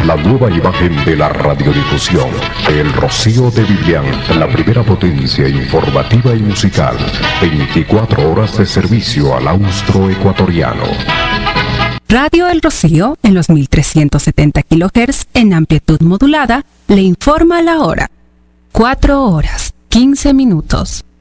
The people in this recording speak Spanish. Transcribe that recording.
la nueva imagen de la radiodifusión. El Rocío de Vivian, la primera potencia informativa y musical. 24 horas de servicio al austroecuatoriano. Radio El Rocío, en los 1370 kHz en amplitud modulada, le informa la hora. 4 horas, 15 minutos.